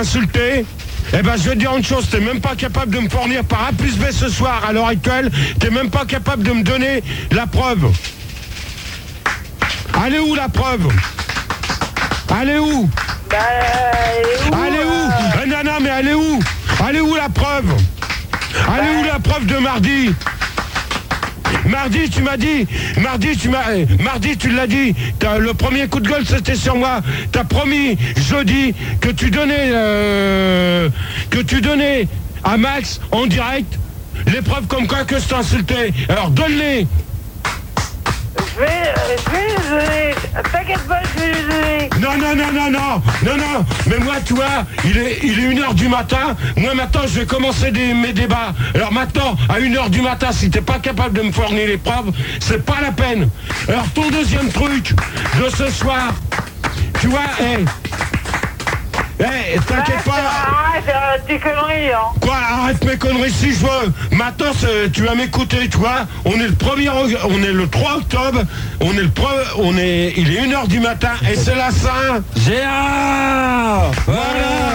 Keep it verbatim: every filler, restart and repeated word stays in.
insulté. Eh ben je vais te dire une chose, t'es même pas capable de me fournir par A plus B ce soir à l'heure actuelle, t'es même pas capable de me donner la preuve. Elle est où la preuve? Elle est où? Bah, elle est où, Elle est où euh... eh, Non, non, mais elle est où? Elle est où la preuve? Elle est où la preuve de mardi? Mardi, tu m'as dit, mardi, tu m'as, mardi, tu l'as dit, t'as, le premier coup de gueule, c'était sur moi. T'as promis jeudi que tu donnais, euh, que tu donnais à Max en direct les preuves comme quoi que je t'ai insulté. Alors donne-les. Je vais, je vais les donner. T'inquiète pas, je vais les donner. Non, non, non, non, non, non, non. Mais moi, tu vois, il est, il est une heure du matin. Moi, maintenant, je vais commencer des, mes débats. Alors maintenant, à une heure du matin, si t'es pas capable de me fournir les preuves, c'est pas la peine. Alors ton deuxième truc de ce soir, tu vois, hé, hey, hé, hey, t'inquiète pas. Arrête, arrête tes conneries, hein. Quoi, arrête mes conneries si je veux. Maintenant, tu vas m'écouter, tu vois. On est le premier, on est le trois octobre. On est le pre, on est, il est une heure du matin et c'est la Saint. Gérard. Voilà.